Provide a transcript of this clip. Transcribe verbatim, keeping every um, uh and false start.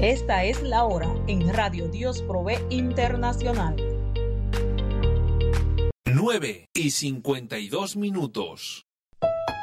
Esta es la hora en Radio Dios Provee Internacional. nueve y cincuenta y dos minutos.